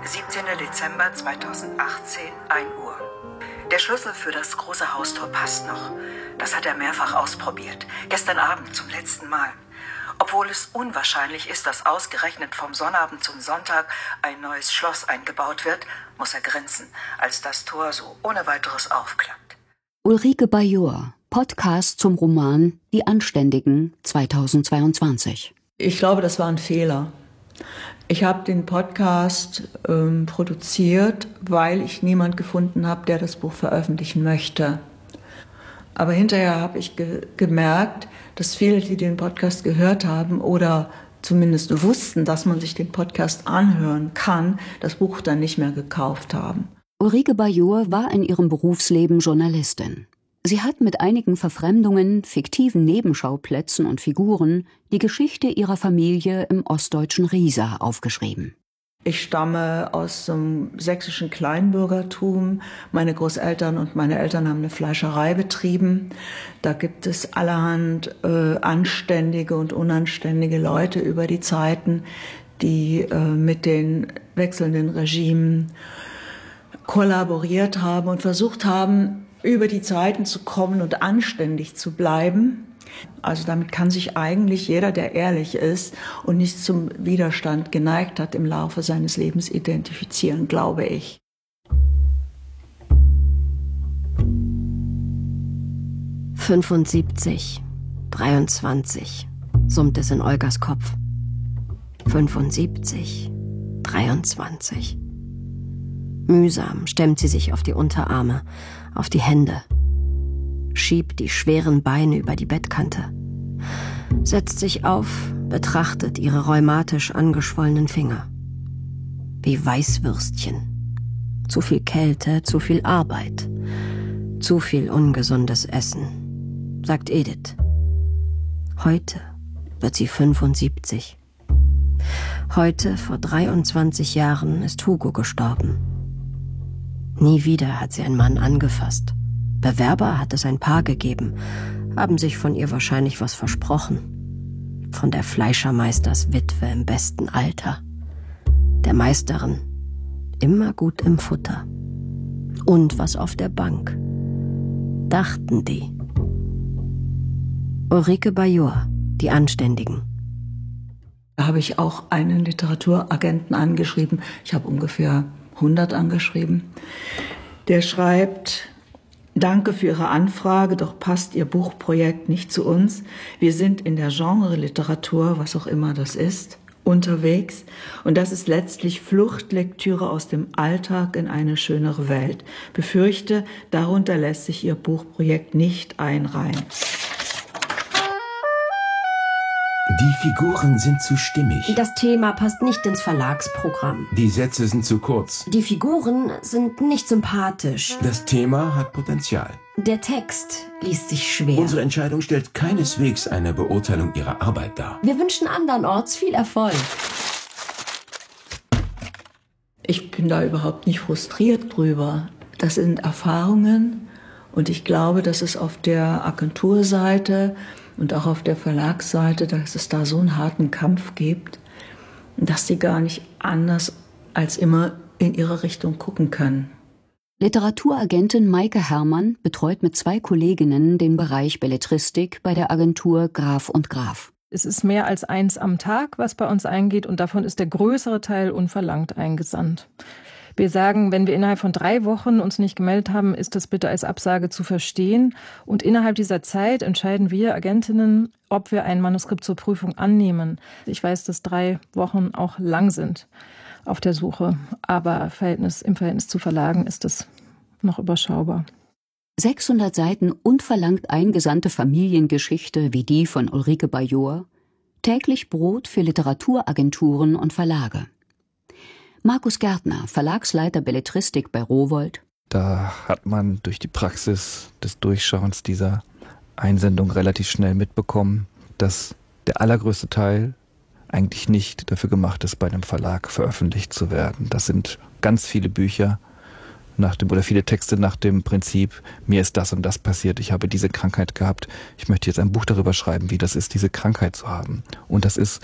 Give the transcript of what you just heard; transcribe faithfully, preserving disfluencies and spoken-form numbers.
siebzehnter Dezember zweitausendachtzehn, ein Uhr. Der Schlüssel für das große Haustor passt noch. Das hat er mehrfach ausprobiert. Gestern Abend zum letzten Mal. Obwohl es unwahrscheinlich ist, dass ausgerechnet vom Sonnabend zum Sonntag ein neues Schloss eingebaut wird, muss er grinsen, als das Tor so ohne weiteres aufklappt. Ulrike Bajor, Podcast zum Roman Die Anständigen zweitausendzweiundzwanzig. Ich glaube, das war ein Fehler. Ich habe den Podcast ähm, produziert, weil ich niemand gefunden habe, der das Buch veröffentlichen möchte. Aber hinterher habe ich ge- gemerkt, dass viele, die den Podcast gehört haben oder zumindest wussten, dass man sich den Podcast anhören kann, das Buch dann nicht mehr gekauft haben. Ulrike Bajor war in ihrem Berufsleben Journalistin. Sie hat mit einigen Verfremdungen, fiktiven Nebenschauplätzen und Figuren die Geschichte ihrer Familie im ostdeutschen Riesa aufgeschrieben. Ich stamme aus dem sächsischen Kleinbürgertum. Meine Großeltern und meine Eltern haben eine Fleischerei betrieben. Da gibt es allerhand äh, anständige und unanständige Leute über die Zeiten, die äh, mit den wechselnden Regimen kollaboriert haben und versucht haben, über die Zeiten zu kommen und anständig zu bleiben. Also damit kann sich eigentlich jeder, der ehrlich ist und nicht zum Widerstand geneigt hat, im Laufe seines Lebens identifizieren, glaube ich. fünfundsiebzig, dreiundzwanzig, summt es in Olgas Kopf. fünfundsiebzig, dreiundzwanzig. Mühsam stemmt sie sich auf die Unterarme, auf die Hände, schiebt die schweren Beine über die Bettkante, setzt sich auf, betrachtet ihre rheumatisch angeschwollenen Finger. Wie Weißwürstchen. Zu viel Kälte, zu viel Arbeit, zu viel ungesundes Essen, sagt Edith. Heute wird sie fünfundsiebzig. Heute, vor dreiundzwanzig Jahren, ist Hugo gestorben. Nie wieder hat sie einen Mann angefasst. Bewerber hat es ein paar gegeben, haben sich von ihr wahrscheinlich was versprochen. Von der Fleischermeisterswitwe im besten Alter. Der Meisterin immer gut im Futter. Und was auf der Bank. Dachten die. Ulrike Bajor, Die Anständigen. Da habe ich auch einen Literaturagenten angeschrieben. Ich habe ungefähr hundert angeschrieben. Der schreibt: Danke für Ihre Anfrage, doch passt Ihr Buchprojekt nicht zu uns. Wir sind in der Genre-Literatur, was auch immer das ist, unterwegs. Und das ist letztlich Fluchtlektüre aus dem Alltag in eine schönere Welt. Befürchte, darunter lässt sich Ihr Buchprojekt nicht einreihen. Die Figuren sind zu stimmig. Das Thema passt nicht ins Verlagsprogramm. Die Sätze sind zu kurz. Die Figuren sind nicht sympathisch. Das Thema hat Potenzial. Der Text liest sich schwer. Unsere Entscheidung stellt keineswegs eine Beurteilung Ihrer Arbeit dar. Wir wünschen andernorts viel Erfolg. Ich bin da überhaupt nicht frustriert drüber. Das sind Erfahrungen und ich glaube, dass es auf der Agenturseite und auch auf der Verlagsseite, dass es da so einen harten Kampf gibt, dass sie gar nicht anders als immer in ihre Richtung gucken können. Literaturagentin Maike Herrmann betreut mit zwei Kolleginnen den Bereich Belletristik bei der Agentur Graf und Graf. Es ist mehr als eins am Tag, was bei uns eingeht, und davon ist der größere Teil unverlangt eingesandt. Wir sagen, wenn wir innerhalb von drei Wochen uns nicht gemeldet haben, ist das bitte als Absage zu verstehen. Und innerhalb dieser Zeit entscheiden wir Agentinnen, ob wir ein Manuskript zur Prüfung annehmen. Ich weiß, dass drei Wochen auch lang sind auf der Suche, aber Verhältnis, im Verhältnis zu Verlagen ist es noch überschaubar. sechshundert Seiten unverlangt eingesandte Familiengeschichte wie die von Ulrike Bajor, täglich Brot für Literaturagenturen und Verlage. Markus Gärtner, Verlagsleiter Belletristik bei Rowohlt. Da hat man durch die Praxis des Durchschauens dieser Einsendung relativ schnell mitbekommen, dass der allergrößte Teil eigentlich nicht dafür gemacht ist, bei einem Verlag veröffentlicht zu werden. Das sind ganz viele Bücher nach dem, oder viele Texte nach dem Prinzip, mir ist das und das passiert, ich habe diese Krankheit gehabt, ich möchte jetzt ein Buch darüber schreiben, wie das ist, diese Krankheit zu haben. Und das ist